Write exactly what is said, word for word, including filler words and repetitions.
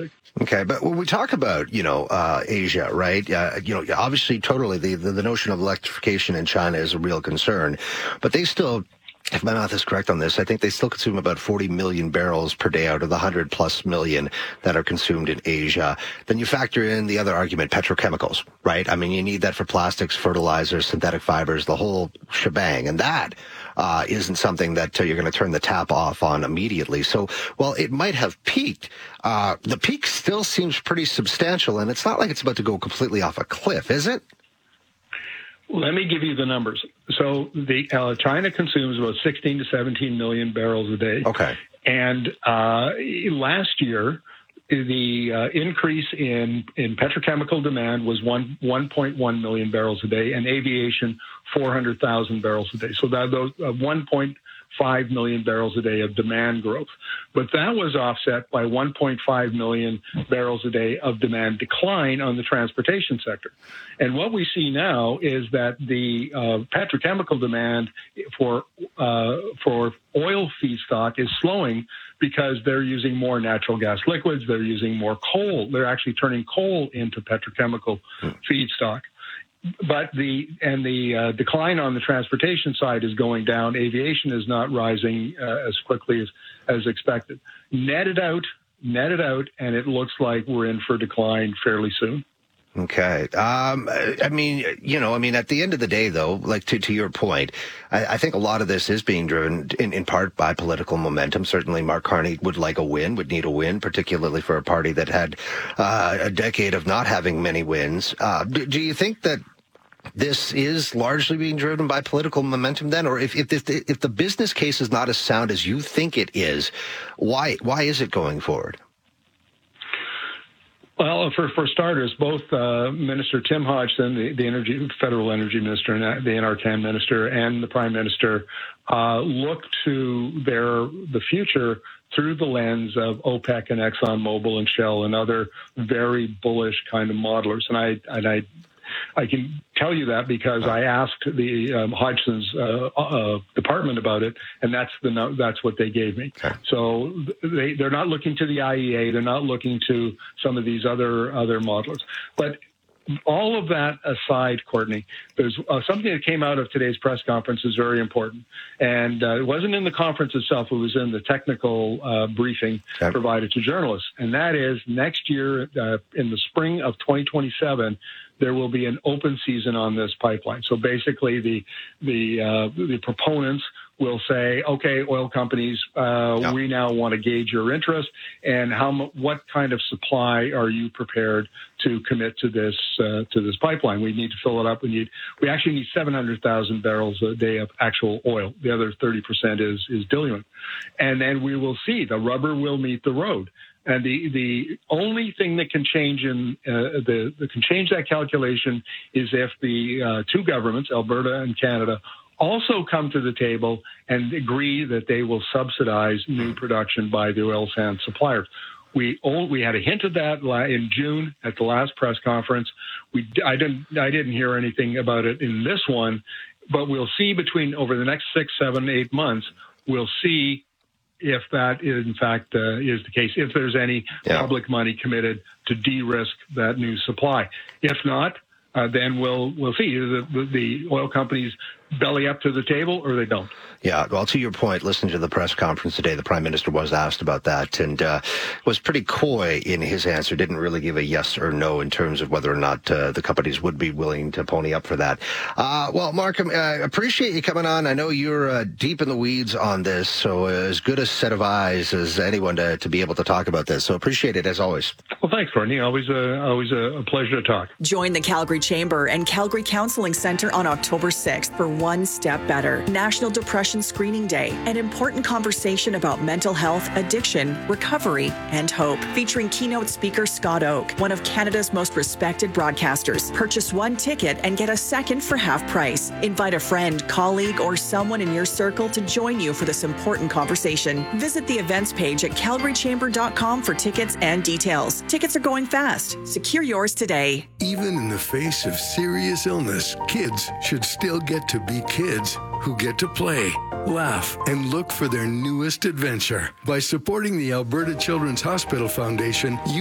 optimistic. Okay, but when we talk about, you know, uh, Asia, right, uh, you know, obviously totally the, the, the notion of electrification in China is a real concern, but they still, if my math is correct on this, I think they still consume about forty million barrels per day out of the one hundred plus million that are consumed in Asia. Then you factor in the other argument, petrochemicals, right? I mean, you need that for plastics, fertilizers, synthetic fibers, the whole shebang. And that uh, isn't something that uh, you're going to turn the tap off on immediately. So while it might have peaked, uh, the peak still seems pretty substantial. And it's not like it's about to go completely off a cliff, is it? Let me give you the numbers. So the uh, China consumes about sixteen to seventeen million barrels a day. Okay. And uh, last year, the uh, increase in, in petrochemical demand was one, 1.1 million barrels a day, and aviation, four hundred thousand barrels a day. So that those uh, one point five million barrels a day of demand growth. But that was offset by one point five million barrels a day of demand decline on the transportation sector. And what we see now is that the uh, petrochemical demand for uh, for oil feedstock is slowing because they're using more natural gas liquids, they're using more coal, they're actually turning coal into petrochemical feedstock. But the and the uh, decline on the transportation side is going down. Aviation is not rising uh, as quickly as, as expected. Net it out, net it out, and it looks like we're in for decline fairly soon. Okay. Um, I mean, you know, I mean, at the end of the day, though, like to, to your point, I, I think a lot of this is being driven in, in part by political momentum. Certainly, Mark Carney would like a win, would need a win, particularly for a party that had uh, a decade of not having many wins. Uh, do, do you think that this is largely being driven by political momentum then? Or if, if, if, the, if the business case is not as sound as you think it is, why, why is it going forward? Well, for, for starters, both uh, Minister Tim Hodgson, the, the energy, federal energy minister, and the N R C A N minister, and the prime minister uh, look to their the future through the lens of OPEC and ExxonMobil and Shell and other very bullish kind of modelers. And I and I. I can tell you that because I asked the um, Hodgson's uh, uh, department about it, and that's the that's what they gave me. Okay. So they they're not looking to the I E A, they're not looking to some of these other other modelers. But all of that aside, Courtney, there's uh, something that came out of today's press conference is very important, and uh, it wasn't in the conference itself; it was in the technical uh, briefing okay. provided to journalists, and that is next year uh, in the spring of twenty twenty-seven. There will be an open season on this pipeline. So basically, the the uh, the proponents will say, "Okay, oil companies, uh, yeah. we now want to gauge your interest, and how what kind of supply are you prepared to commit to this uh, to this pipeline? We need to fill it up. We need we actually need seven hundred thousand barrels a day of actual oil. The other thirty percent is is diluent, and then we will see the rubber will meet the road." And the, the only thing that can change in uh, the that can change that calculation is if the uh, two governments, Alberta and Canada, also come to the table and agree that they will subsidize new production by the oil sands suppliers. We all, we had a hint of that in June at the last press conference. We I didn't I didn't hear anything about it in this one, but we'll see between over the next six, seven, eight months. We'll see if that is, in fact, uh, is the case, if there's any yeah. public money committed to de-risk that new supply. If not, uh, then we'll we'll see. The, the, the oil companies belly up to the table or they don't. Yeah, well, to your point, listening to the press conference today, the Prime Minister was asked about that and uh, was pretty coy in his answer, didn't really give a yes or no in terms of whether or not uh, the companies would be willing to pony up for that. Uh, well, Mark, I appreciate you coming on. I know you're uh, deep in the weeds on this, so as good a set of eyes as anyone to, to be able to talk about this. So appreciate it as always. Well, thanks, Courtney. Always, uh, always a pleasure to talk. Join the Calgary Chamber and Calgary Counseling Centre on October sixth for One Step Better, National Depression Screening Day, an important conversation about mental health, addiction, recovery, and hope. Featuring keynote speaker Scott Oake, one of Canada's most respected broadcasters. Purchase one ticket and get a second for half price. Invite a friend, colleague, or someone in your circle to join you for this important conversation. Visit the events page at calgary chamber dot com for tickets and details. Tickets are going fast. Secure yours today. Even in the face of serious illness, kids should still get to be kids who get to play, laugh, and look for their newest adventure. By supporting the Alberta Children's Hospital Foundation, you